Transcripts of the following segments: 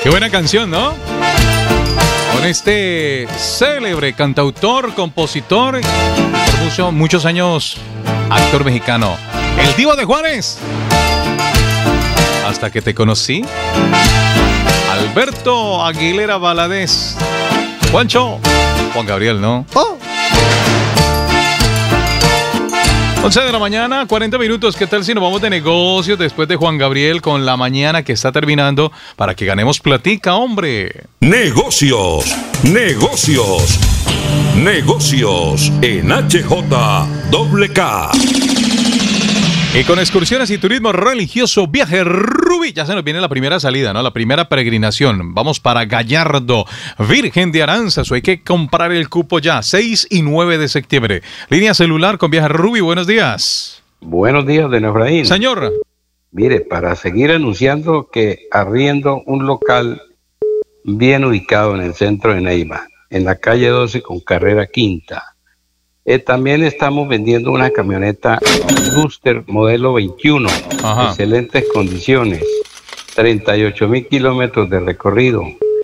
Qué buena canción, ¿no? Con este célebre cantautor, compositor, por muchos años actor mexicano, el Divo de Juárez. Hasta que te conocí, Alberto Aguilera Valadez. Juancho, Juan Gabriel, ¿no? ¡Oh! 11 de la mañana, 40 minutos. ¿Qué tal si nos vamos de negocios después de Juan Gabriel con la mañana que está terminando para que ganemos platica, hombre? Negocios, negocios, negocios en HJWK. Y con excursiones y turismo religioso, Viaje Ruby, ya se nos viene la primera salida, ¿no? La primera peregrinación. Vamos para Gallardo, Virgen de Aránzazu. Hay que comprar el cupo ya, 6 y 9 de septiembre. Línea celular con Viaje Ruby, buenos días. Buenos días, don Efraín. Señor. Mire, para seguir anunciando que arriendo un local bien ubicado en el centro de Neiva, en la calle 12 con carrera quinta. También estamos vendiendo una camioneta Duster modelo 21, Ajá. Excelentes condiciones, 38,000 kilómetros de recorrido,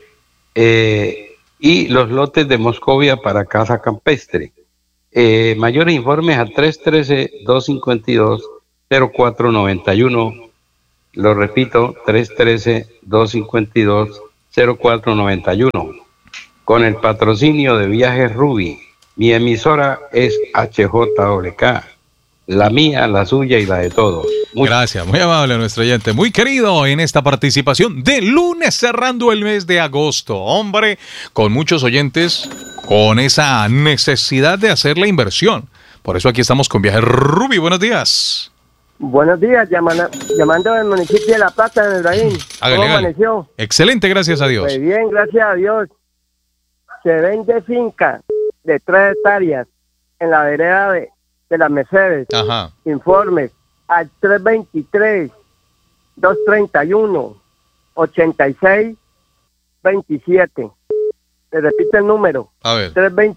y los lotes de Moscovia para casa campestre. Mayores informes a 313-252-0491, lo repito, 313-252-0491, con el patrocinio de Viajes Ruby. Mi emisora es HJWK, la mía, la suya y la de todos. Gracias, muy amable nuestro oyente, muy querido en esta participación de lunes cerrando el mes de agosto. Hombre, con muchos oyentes con esa necesidad de hacer la inversión. Por eso aquí estamos con Viaje Ruby. Buenos días. Buenos días, llamando del municipio de La Plata, en Efraín. ¿Cómo amaneció? Excelente, gracias a Dios. Muy bien, gracias a Dios. Se vende finca de 3 hectáreas en la vereda de las Mercedes. Ajá. Informes al 323-231-8627. Le repito el número. A ver.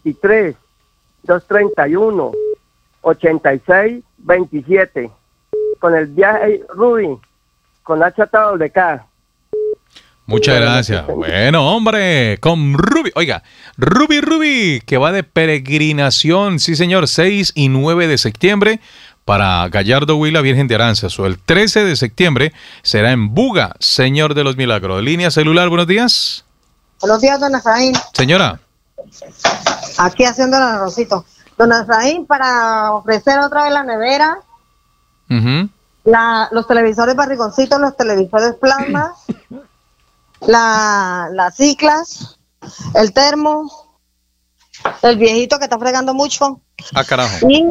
323-231-8627. Con el Viaje Ruby, con HJWK. Muchas gracias. Bueno, hombre, con Ruby. Oiga, Ruby, que va de peregrinación, sí señor, 6 y 9 de septiembre para Gallardo Huila, Virgen de Aránzazu. El 13 de septiembre será en Buga, Señor de los Milagros. Línea celular, buenos días. Buenos días, don Efraín. Señora. Aquí haciendo el arrocito. Don Efraín, para ofrecer otra vez la nevera, los televisores barrigoncitos, los televisores plasma, las ciclas, el termo, el viejito que está fregando mucho. Ah, carajo. Y,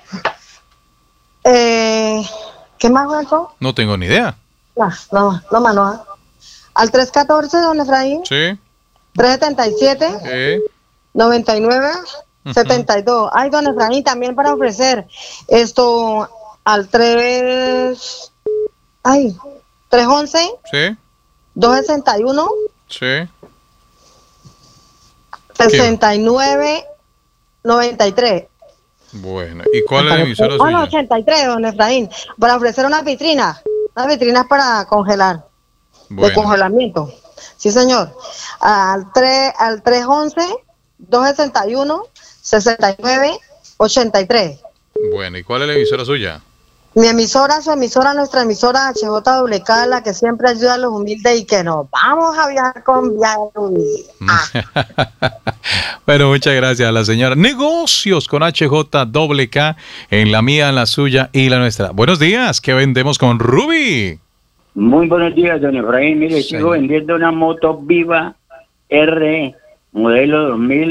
¿qué más fue eso? No tengo ni idea. No, al 314, don Efraín. Sí. 377. 99. 72. Ay, don Efraín, también para ofrecer esto al 311. Sí. 261. Sí. 69. 93. Bueno, ¿y cuál es la emisora suya? 83, don Efraín, para ofrecer unas vitrinas para congelar, bueno, de congelamiento. Sí, señor. Al 311 261 69 83. Bueno, ¿y cuál es la emisora suya? Mi emisora, su emisora, nuestra emisora HJWK, la que siempre ayuda a los humildes y que nos vamos a viajar con Viaje Ruby. Bueno, muchas gracias a la señora. Negocios con HJWK en la mía, en la suya y la nuestra. Buenos días, ¿qué vendemos con Ruby? Muy buenos días, don Efraín. Mire, sigo vendiendo una moto Viva R, modelo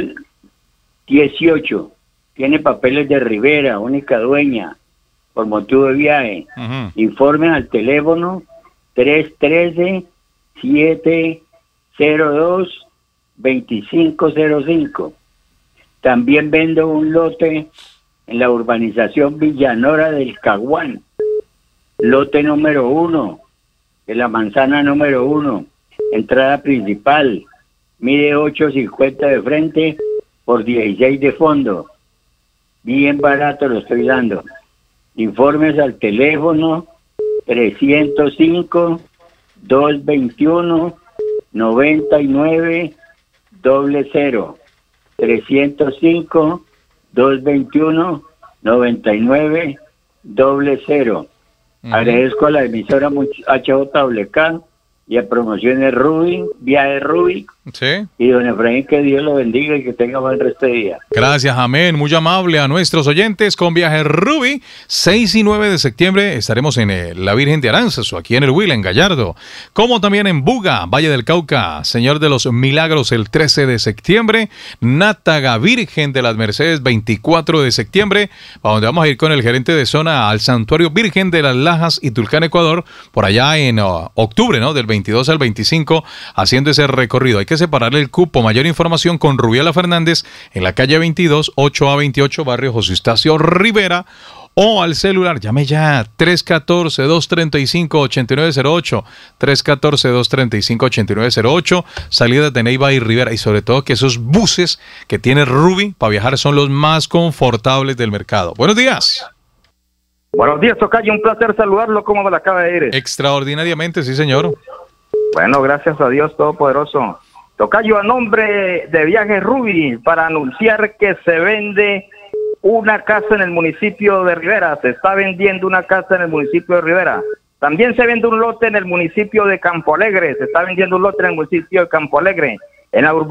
2018. Tiene papeles de Rivera, única dueña, por motivo de viaje. Informen al teléfono 313-702-2505. También vendo un lote en la urbanización Villanora del Caguán. Lote número 1, de la manzana número 1. Entrada principal. Mide 8.50 de frente por 16 de fondo. Bien barato lo estoy dando. Informes al teléfono 305-221-19 9900. 305-221-9900. Agradezco a la emisora HJWK y a Promociones Rubí, Viaje Rubí. Sí. Y don Efraín, que Dios lo bendiga y que tenga buen resto de día. Gracias, amén. Muy amable a nuestros oyentes con Viaje Rubí. 6 y 9 de septiembre estaremos en la Virgen de Aránzazu, aquí en el Huila, en Gallardo. Como también en Buga, Valle del Cauca, Señor de los Milagros, el 13 de septiembre. Nátaga, Virgen de las Mercedes, 24 de septiembre. Para donde vamos a ir con el gerente de zona al Santuario Virgen de las Lajas y Tulcán, Ecuador. Por allá en octubre, ¿no? Del 22 al 25, haciendo ese recorrido. Hay que separarle el cupo. Mayor información con Rubiela Fernández en la calle 22, 8A28, barrio José Eustacio Rivera, o al celular, llame ya, 314-235-8908, 314-235-8908, salidas de Neiva y Rivera, y sobre todo que esos buses que tiene Ruby para viajar son los más confortables del mercado. Buenos días. Buenos días, tocayo, un placer saludarlo, ¿cómo me la acaba de ir? Extraordinariamente, sí, señor. Bueno, gracias a Dios Todopoderoso. Tocayo, a nombre de Viaje Rubí, para anunciar que se vende una casa en el municipio de Rivera. Se está vendiendo una casa en el municipio de Rivera. También se vende un lote en el municipio de Campo Alegre. Se está vendiendo un lote en el municipio de Campo Alegre. En la